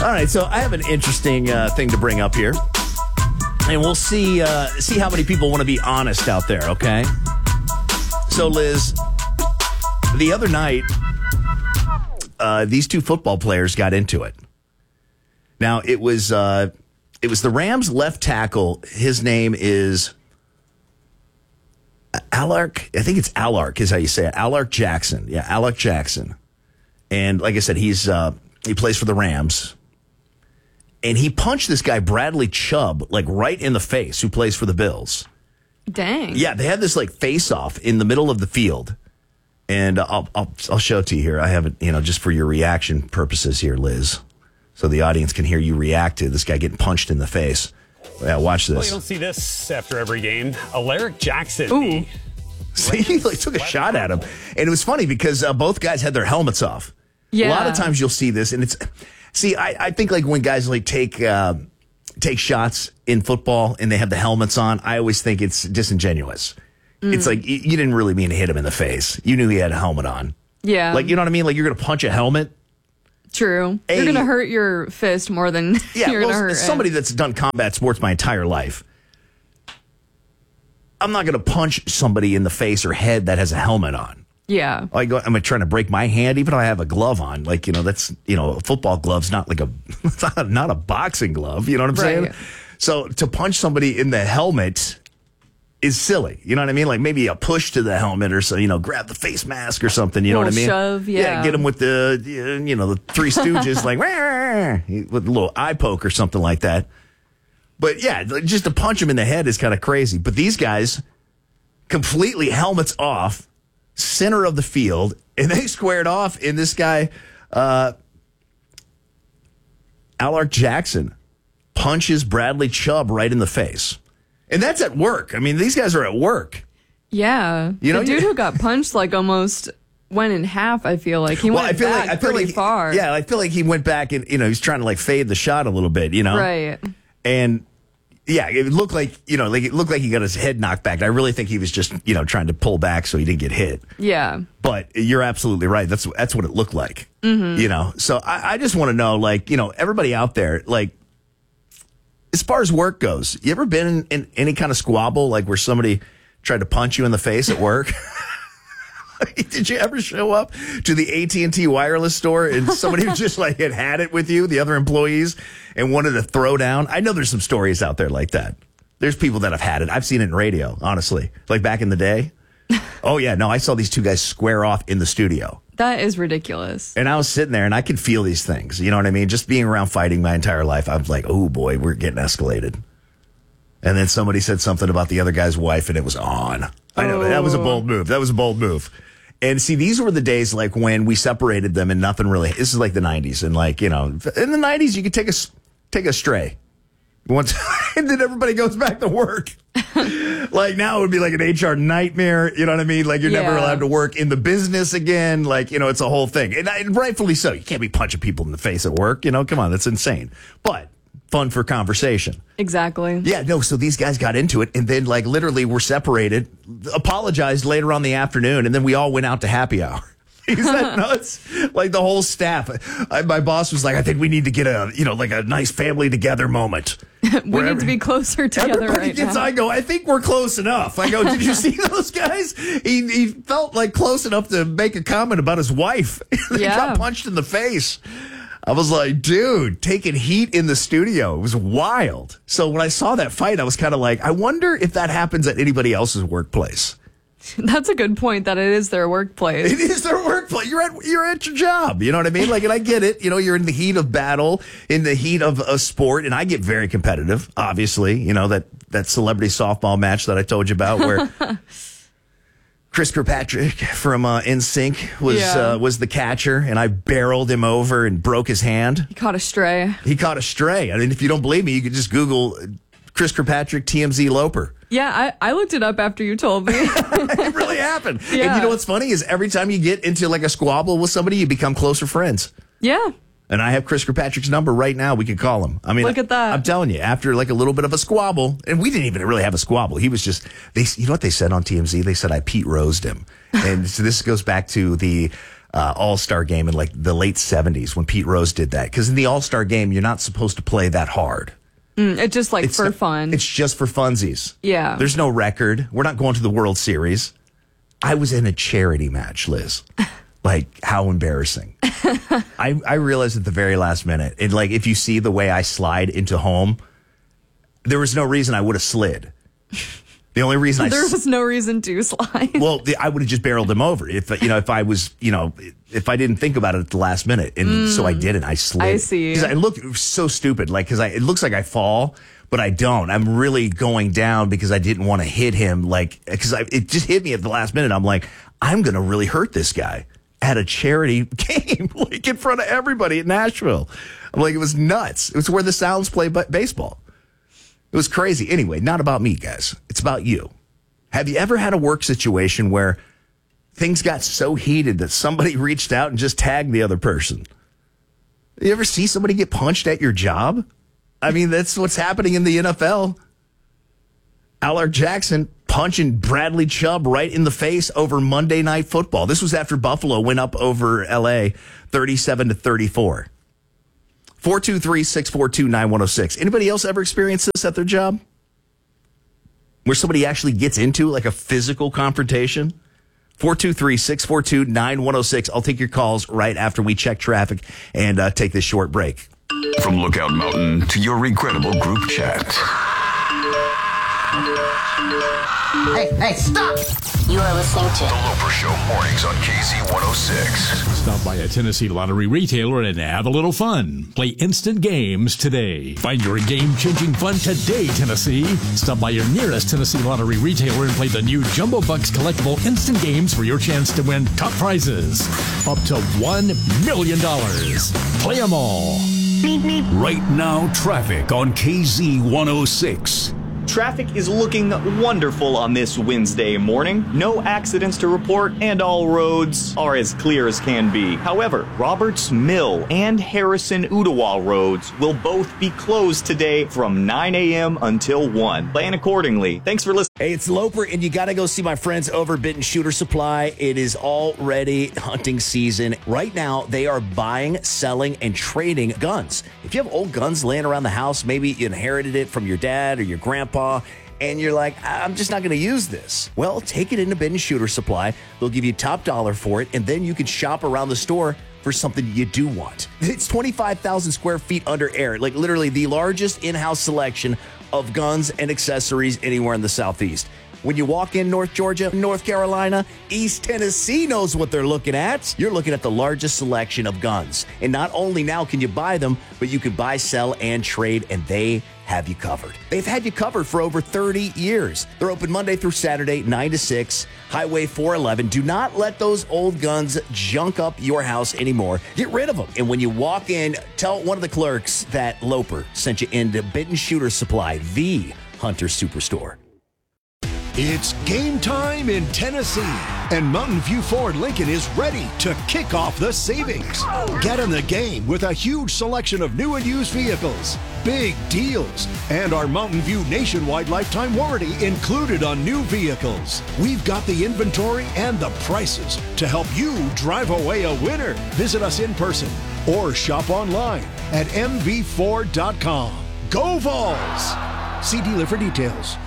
All right, so I have an interesting thing to bring up here. And we'll see how many people want to be honest out there, okay? So, Liz, the other night, these two football players got into it. Now, it was the Rams left tackle. His name is Alark. I think it's Alark is how you say it. Alark Jackson. Yeah, Alark Jackson. And like I said, he plays for the Rams. And he punched this guy, Bradley Chubb, like right in the face, who plays for the Bills. Dang. Yeah, they had this like face-off in the middle of the field. And I'll show it to you here. I have it, just for your reaction purposes here, Liz. So the audience can hear you react to this guy getting punched in the face. Yeah, watch this. Well, you don't see this after every game. Alaric Jackson. Ooh. See, he like took a shot at him. And it was funny because both guys had their helmets off. Yeah. A lot of times you'll see this, and it's... See, I think like when guys like take shots in football and they have the helmets on, I always think it's disingenuous. It's like you didn't really mean to hit him in the face. You knew he had a helmet on. Yeah. Like, you know what I mean? Like you're going to punch a helmet. True. You're going to hurt your fist more than you're going to hurt somebody that's done combat sports my entire life. I'm not going to punch somebody in the face or head that has a helmet on. Yeah. Am I trying to break my hand? Even though I have a glove on, like, that's, a football glove's not like not a boxing glove. You know what I'm saying? So to punch somebody in the helmet is silly. You know what I mean? Like maybe a push to the helmet or so, grab the face mask or something. You know what I mean? Shove, yeah. Get him with the, the Three Stooges, like, with a little eye poke or something like that. But yeah, just to punch him in the head is kind of crazy. But these guys completely helmets off. Center of the field, and they squared off, and this guy, Alark Jackson, punches Bradley Chubb right in the face. And that's at work. I mean, these guys are at work. Yeah. The dude who got punched almost went in half, I feel like. He went back pretty far. Yeah, I feel like he went back and, he's trying to fade the shot a little bit, Right. And yeah, it looked like, it looked like he got his head knocked back. I really think he was just, trying to pull back so he didn't get hit. Yeah. But you're absolutely right. That's what it looked like. Mm-hmm. So I just want to know, everybody out there, as far as work goes, you ever been in any kind of squabble, where somebody tried to punch you in the face at work? Did you ever show up to the AT&T wireless store and somebody was just had it with you, the other employees, and wanted to throw down? I know there's some stories out there like that. There's people that have had it. I've seen it in radio, honestly. Like back in the day. Oh, yeah. No, I saw these two guys square off in the studio. That is ridiculous. And I was sitting there and I could feel these things. You know what I mean? Just being around fighting my entire life, I was like, oh, boy, we're getting escalated. And then somebody said something about the other guy's wife and it was on. I know. That was a bold move. And see, these were the days when we separated them and nothing really. This is like the 90s. And in the 90s, you could take a stray. Once, and then everybody goes back to work. Now it would be like an HR nightmare. You know what I mean? You're never allowed to work in the business again. It's a whole thing. And rightfully so. You can't be punching people in the face at work. Come on, that's insane. But fun for conversation. Exactly. Yeah, no, so these guys got into it and then literally were separated, apologized later on in the afternoon, and then we all went out to happy hour. Is that nuts? The whole staff. My boss was like, I think we need to get a nice family together moment. We need to be closer together right now. I go, I think we're close enough. I go, did you see those guys? He felt close enough to make a comment about his wife. He got punched in the face. I was like, dude, taking heat in the studio. It was wild. So when I saw that fight, I was kind of like, I wonder if that happens at anybody else's workplace. That's a good point, that it is their workplace. It is their workplace. You're at your job. You know what I mean? And I get it. You're in the heat of battle, in the heat of a sport, and I get very competitive, obviously. That celebrity softball match that I told you about where Chris Kirkpatrick from NSYNC was the catcher, and I barreled him over and broke his hand. He caught a stray. I mean, if you don't believe me, you could just Google Chris Kirkpatrick TMZ Loper. Yeah, I looked it up after you told me. It really happened. Yeah. And you know what's funny is every time you get into a squabble with somebody, you become closer friends. Yeah. And I have Chris Kirkpatrick's number right now. We could call him. I mean, look at that. I'm telling you, after a little bit of a squabble, and we didn't even really have a squabble. He was just, you know what they said on TMZ? They said I Pete Rosed him. And so this goes back to the All-Star game in like the late 70s when Pete Rose did that. Because in the All-Star game, you're not supposed to play that hard. It's just like for fun. It's just for funsies. Yeah. There's no record. We're not going to the World Series. I was in a charity match, Liz. Like, how embarrassing. I realized at the very last minute, and like, if you see the way I slide into home, there was no reason I would have slid. The only reason there was no reason to slide. Well, I would have just barreled him over if I didn't think about it at the last minute, and so I didn't. I slid. I see. Because I look so stupid, like it looks like I fall, but I don't. I'm really going down because I didn't want to hit him, because it just hit me at the last minute. I'm like, I'm gonna really hurt this guy at a charity game, like in front of everybody at Nashville. I'm like, it was nuts. It was where the Sounds play baseball. It was crazy. Anyway, not about me, guys. It's about you. Have you ever had a work situation where things got so heated that somebody reached out and just tagged the other person? You ever see somebody get punched at your job? I mean, that's what's happening in the NFL. Allard Jackson punching Bradley Chubb right in the face over Monday Night Football. This was after Buffalo went up over L.A. 37-34. 423-642-9106. Anybody else ever experience this at their job? Where somebody actually gets into like a physical confrontation? 423-642-9106. I'll take your calls right after we check traffic and take this short break. From Lookout Mountain to your regrettable group chat. Hey, stop! You are listening to The Loper Show mornings on KZ106. Stop by a Tennessee Lottery retailer and have a little fun. Play instant games today. Find your game-changing fun today, Tennessee. Stop by your nearest Tennessee Lottery retailer and play the new Jumbo Bucks collectible instant games for your chance to win top prizes. Up to $1 million. Play them all. Right now, traffic on KZ106. Traffic is looking wonderful on this Wednesday morning. No accidents to report, and all roads are as clear as can be. However, Roberts Mill and Harrison-Udawa roads will both be closed today from 9 a.m. until 1. Plan accordingly. Thanks for listening. Hey, it's Loper, and you got to go see my friends over at Benton Shooter Supply. It is already hunting season. Right now, they are buying, selling, and trading guns. If you have old guns laying around the house, maybe you inherited it from your dad or your grandpa, and you're like, I'm just not going to use this. Well, take it into Benton Shooter Supply. They'll give you top dollar for it, and then you can shop around the store for something you do want. It's 25,000 square feet under air, like literally the largest in-house selection of guns and accessories anywhere in the Southeast. When you walk in North Georgia, North Carolina, East Tennessee knows what they're looking at. You're looking at the largest selection of guns. And not only now can you buy them, but you can buy, sell, and trade, and they have you covered. They've had you covered for over 30 years. They're open Monday through Saturday, 9 to 6, Highway 411. Do not let those old guns junk up your house anymore. Get rid of them. And when you walk in, tell one of the clerks that Loper sent you into Benton Shooter Supply, the Hunter Superstore. It's game time in Tennessee, and Mountain View Ford Lincoln is ready to kick off the savings. Get in the game with a huge selection of new and used vehicles, big deals, and our Mountain View nationwide lifetime warranty included on new vehicles. We've got the inventory and the prices to help you drive away a winner. Visit us in person or shop online at mvford.com. Go Vols! See dealer for details.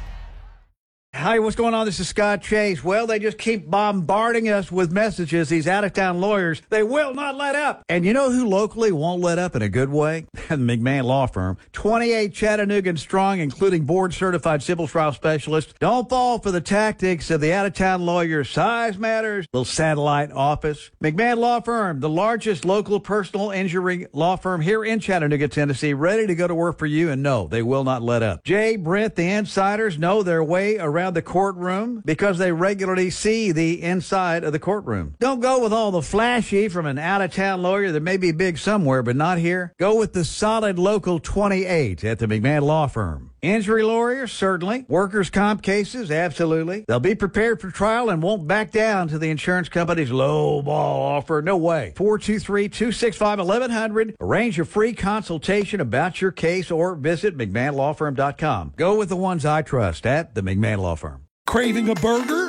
Hi, what's going on? This is Scott Chase. Well, they just keep bombarding us with messages. These out-of-town lawyers, they will not let up. And you know who locally won't let up in a good way? The McMahon Law Firm. 28 Chattanooga strong, including board-certified civil trial specialists. Don't fall for the tactics of the out-of-town lawyers. Size matters. Little satellite office. McMahon Law Firm, the largest local personal injury law firm here in Chattanooga, Tennessee, ready to go to work for you. And no, they will not let up. Jay, Brent, the insiders know their way around the courtroom because they regularly see the inside of the courtroom. Don't go with all the flashy from an out-of-town lawyer that may be big somewhere but not here. Go with the solid local 28 at the McMahon Law Firm. Injury lawyers, certainly. Workers' comp cases, absolutely. They'll be prepared for trial and won't back down to the insurance company's low ball offer. No way. 423-265-1100. Arrange a free consultation about your case or visit McMahonLawFirm.com. Go with the ones I trust at the McMahon Law Firm. Craving a burger?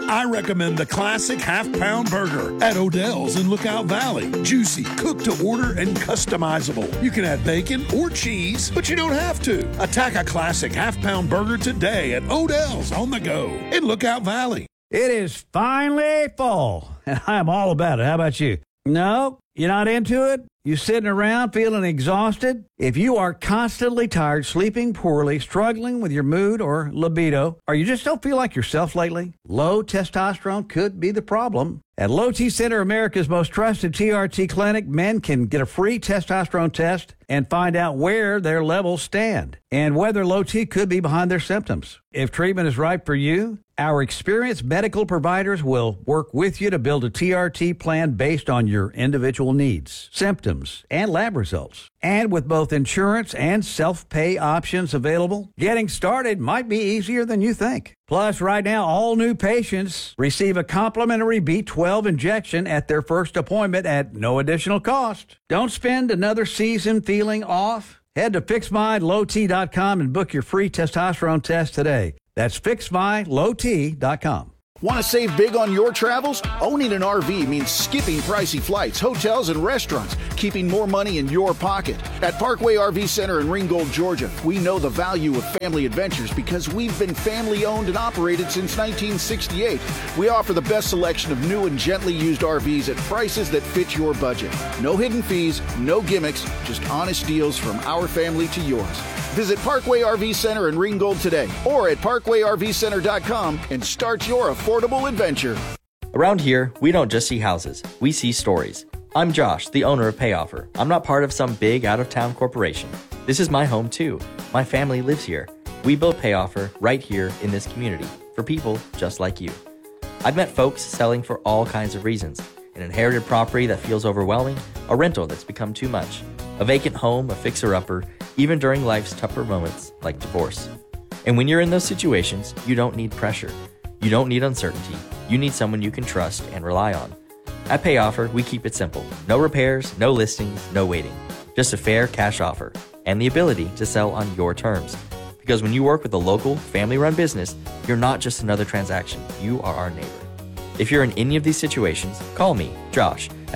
I recommend the classic half-pound burger at Odell's in Lookout Valley. Juicy, cooked to order, and customizable. You can add bacon or cheese, but you don't have to. Attack a classic half-pound burger today at Odell's on the go in Lookout Valley. It is finally fall, and I'm all about it. How about you? No? You're not into it? You sitting around feeling exhausted? If you are constantly tired, sleeping poorly, struggling with your mood or libido, or you just don't feel like yourself lately, low testosterone could be the problem. At Low T Center, America's most trusted TRT clinic, men can get a free testosterone test and find out where their levels stand and whether low T could be behind their symptoms. If treatment is right for you, our experienced medical providers will work with you to build a TRT plan based on your individual needs, symptoms, and lab results. And with both insurance and self-pay options available, getting started might be easier than you think. Plus, right now, all new patients receive a complimentary B12 injection at their first appointment at no additional cost. Don't spend another season feeling off. Head to FixMyLowT.com and book your free testosterone test today. That's FixMyLowT.com. Want to save big on your travels? Owning an RV means skipping pricey flights, hotels, and restaurants, keeping more money in your pocket. At Parkway RV Center in Ringgold, Georgia, we know the value of family adventures because we've been family owned and operated since 1968. We offer the best selection of new and gently used RVs at prices that fit your budget. No hidden fees, no gimmicks, just honest deals from our family to yours. Visit Parkway RV Center in Ringgold today or at parkwayRVcenter.com and start your affordable adventure. Around here, we don't just see houses, we see stories. I'm Josh, the owner of PayOffer. I'm not part of some big out-of-town corporation. This is my home too. My family lives here. We built PayOffer right here in this community for people just like you. I've met folks selling for all kinds of reasons. An inherited property that feels overwhelming, a rental that's become too much, a vacant home, a fixer-upper, even during life's tougher moments like divorce. And when you're in those situations, you don't need pressure. You don't need uncertainty. You need someone you can trust and rely on. At PayOffer, we keep it simple. No repairs, no listings, no waiting. Just a fair cash offer and the ability to sell on your terms. Because when you work with a local, family-run business, you're not just another transaction. You are our neighbor. If you're in any of these situations, call me, Josh, at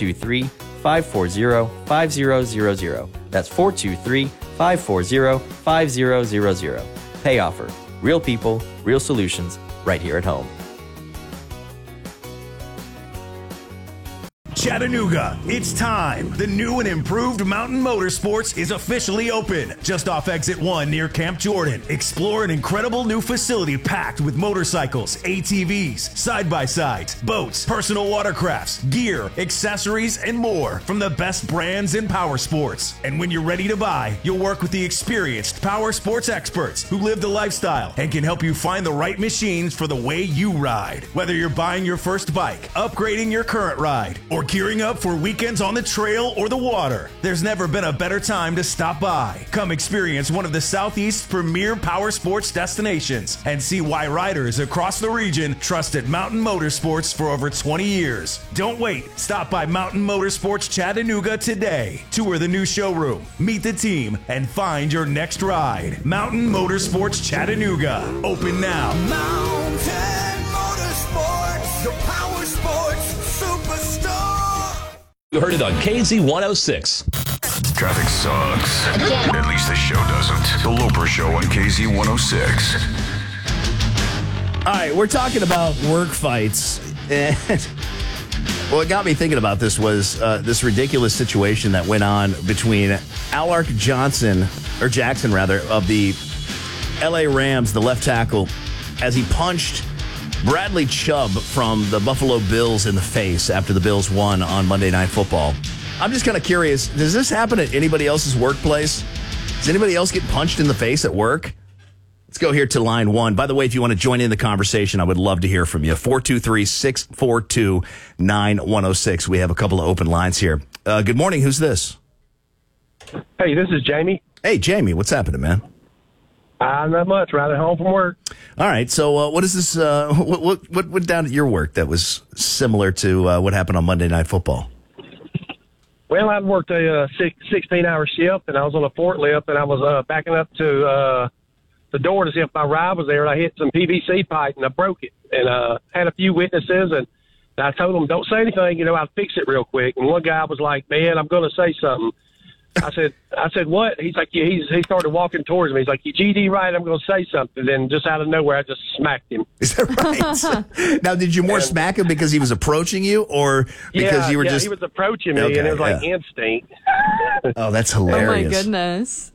423-540-5000. That's 423-540-5000. PayOffer. Real people, real solutions, right here at home. Chattanooga, it's time. The new and improved Mountain Motorsports is officially open. Just off Exit 1 near Camp Jordan. Explore an incredible new facility packed with motorcycles, ATVs, side-by-sides, boats, personal watercrafts, gear, accessories, and more from the best brands in power sports. And when you're ready to buy, you'll work with the experienced power sports experts who live the lifestyle and can help you find the right machines for the way you ride. Whether you're buying your first bike, upgrading your current ride, or gearing up for weekends on the trail or the water, there's never been a better time to stop by. Come experience one of the Southeast's premier power sports destinations and see why riders across the region trusted Mountain Motorsports for over 20 years. Don't wait. Stop by Mountain Motorsports Chattanooga today. Tour the new showroom, meet the team, and find your next ride. Mountain Motorsports Chattanooga. Open now. Mountain Motorsports, the power sports superstar. You heard it on KZ106. Traffic sucks. At least the show doesn't. The Loper Show on KZ106. All right, we're talking about work fights. And what got me thinking about this was this ridiculous situation that went on between Alark Jackson, of the LA Rams, the left tackle, as he punched Bradley Chubb from the Buffalo Bills in the face after the Bills won on Monday Night Football. I'm just kind of curious, does this happen at anybody else's workplace? Does anybody else get punched in the face at work? Let's go here to line one. By the way, if you want to join in the conversation, I would love to hear from you. 423-642-9106. We have a couple of open lines here. Good morning. Who's this? Hey, this is Jamie. Hey, Jamie. What's happening, man? Not much. Right at home from work. All right. So what is this? What went down at your work that was similar to what happened on Monday Night Football? Well, I'd worked a 16-hour shift, and I was on a forklift, and I was backing up to the door to see if my ride was there, and I hit some PVC pipe and I broke it, and had a few witnesses, and I told them, don't say anything, I'll fix it real quick. And one guy was like, man, I'm going to say something. I said, what? He's like, he started walking towards me. He's like, you GD right, I'm going to say something. Then just out of nowhere, I just smacked him. Is that right? Now, did you more smack him because he was approaching you, or because you were just... he was approaching me, and it was like instinct. Oh, that's hilarious. Oh, my goodness.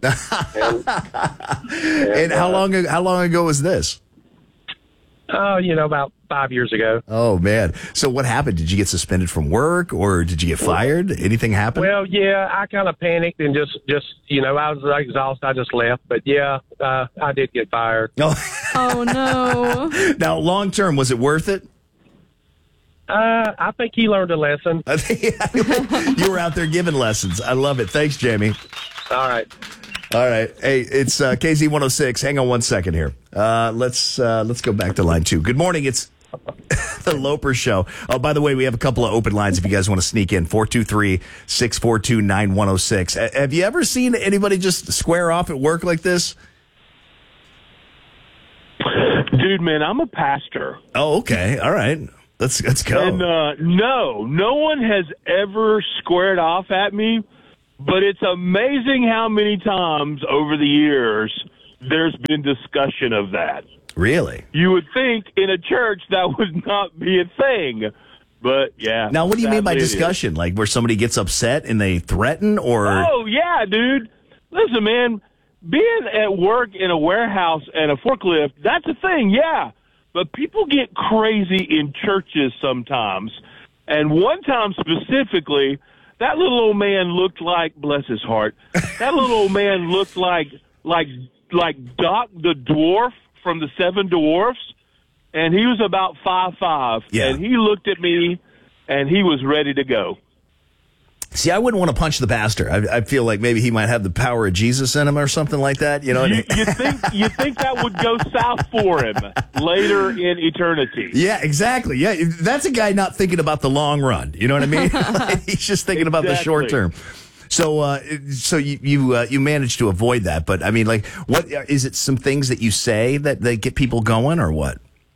And how long ago was this? Oh, about 5 years ago. Oh, man. So what happened? Did you get suspended from work, or did you get fired? Anything happen? Well, yeah, I kind of panicked and just I was exhausted. I just left. But, yeah, I did get fired. Oh, no. Now, long term, was it worth it? I think he learned a lesson. You were out there giving lessons. I love it. Thanks, Jamie. All right. Hey, it's KZ106. Hang on one second here. Let's go back to line 2. Good morning. It's the Loper Show. Oh, by the way, we have a couple of open lines if you guys want to sneak in. 423-642-9106. Have you ever seen anybody just square off at work like this? Dude, man, I'm a pastor. Oh, okay. All right. Let's go. And no one has ever squared off at me. But it's amazing how many times over the years there's been discussion of that. Really? You would think in a church that would not be a thing. But, yeah. Now, what do you mean by discussion? Like where somebody gets upset and they threaten, or? Oh, yeah, dude. Listen, man, being at work in a warehouse and a forklift, that's a thing, yeah. But people get crazy in churches sometimes. And one time specifically, that little old man looked like, bless his heart, that little old man looked like Doc the Dwarf from the Seven Dwarfs, and he was about 5'5", and he looked at me, and he was ready to go. See, I wouldn't want to punch the pastor. I feel like maybe he might have the power of Jesus in him or something like that. You think that would go south for him later in eternity? Yeah, exactly. Yeah, that's a guy not thinking about the long run. You know what I mean? He's just thinking about the short term. So you managed to avoid that, but I mean, like, what is it? Some things that you say that they get people going, or what?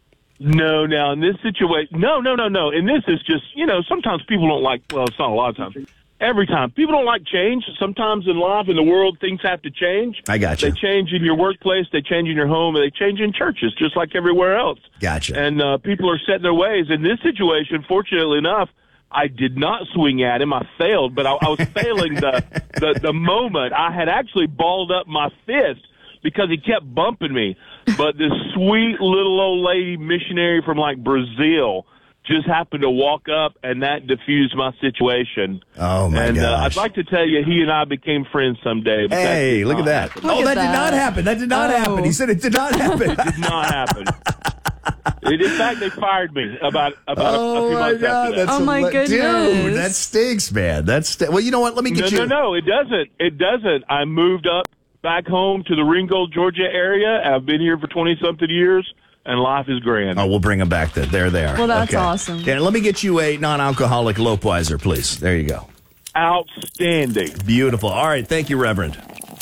No, now in this situation, no. And this is just, sometimes people don't like. Well, it's not a lot of times. Every time. People don't like change. Sometimes in life, in the world, things have to change. I got you. They change in your workplace, they change in your home, and they change in churches, just like everywhere else. Gotcha. And people are set in their ways. In this situation, fortunately enough, I did not swing at him. I failed, but I was failing the moment. I had actually balled up my fist because he kept bumping me. But this sweet little old lady missionary from, like, Brazil just happened to walk up, and that diffused my situation. Oh, my gosh. I'd like to tell you he and I became friends someday. But hey, look at that. Happen. That did not happen. That did not happen. He said it did not happen. It did not happen. In fact, they fired me about a few months after that. Oh, my goodness. Dude, that stinks, man. Well, you know what? Let me get you. No, it doesn't. It doesn't. I moved up back home to the Ringgold, Georgia area. I've been here for 20-something years. And life is grand. Oh, we'll bring them back then. There they are. Well, that's awesome. Yeah, let me get you a non-alcoholic Lopeweiser, please. There you go. Outstanding. Beautiful. All right. Thank you, Reverend.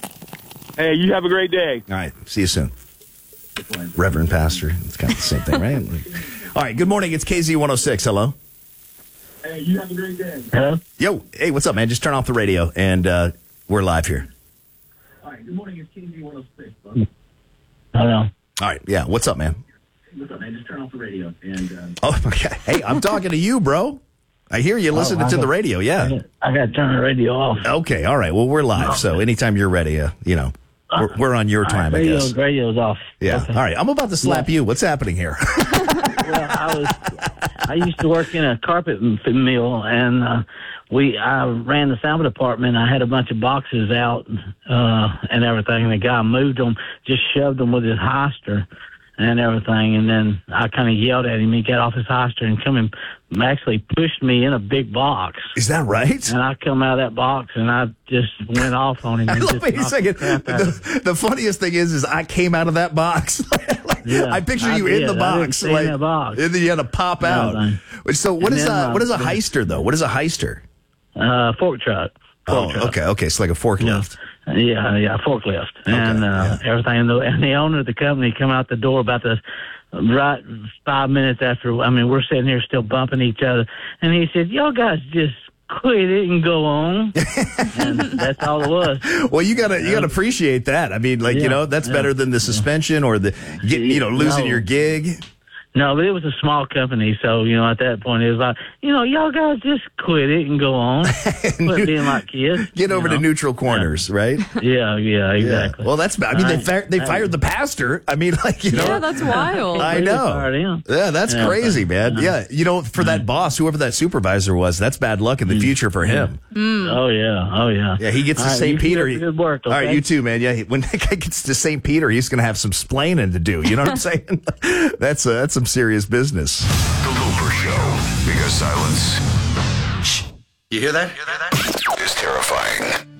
Hey, you have a great day. All right. See you soon. Reverend Pastor. It's kind of the same thing, right? All right. Good morning. It's KZ106. Hello. Hey, you have a great day. Hello. Yo. Hey, what's up, man? Just turn off the radio, and we're live here. All right. Good morning. It's KZ106. Hello. All right. Yeah. What's up, man? What's up, man? Just turn off the radio. And Oh, okay. Hey, I'm talking to you, bro. I hear you listening to the radio. Yeah. I got to turn the radio off. Okay. All right. Well, we're live. So anytime you're ready, we're on your time, I guess. Radio's off. Yeah. Okay. All right. I'm about to slap you. What's happening here? Well, I used to work in a carpet mill, and I ran the salvage department. I had a bunch of boxes out and everything. The guy moved them, just shoved them with his hoister and everything. And then I kind of yelled at him. He got off his hoister and come and actually pushed me in a big box. Is that right? And I come out of that box and I just went off on him. Wait a second. The funniest thing is I came out of that box. I picture you in the box. In the box. And then you had to pop out. So what is a heister, though? What is a heister? Fork truck. Okay. It's like a forklift. forklift. And everything. And the owner of the company come out the door about right 5 minutes after, we're sitting here still bumping each other. And he said, y'all guys just quit it and go on. And that's all it was. Well, you gotta appreciate that. That's better than the suspension or losing your gig. No, but it was a small company, so, at that point, it was like, y'all guys just quit it and go on. Quit being like kids. Get over to neutral corners, right? Yeah, exactly. Yeah. Well, that's, they fired the pastor. Yeah, that's wild. I know. Yeah, that's crazy, man. Yeah. For that boss, whoever that supervisor was, that's bad luck in the future for him. Oh, yeah. Yeah, he gets to St. Peter. Good work, okay? All right, you too, man. Yeah, when that guy gets to St. Peter, he's going to have some splaining to do. You know what I'm saying? That's some serious business. The Looper Show. Because silence. Shh. You hear that? Is terrifying.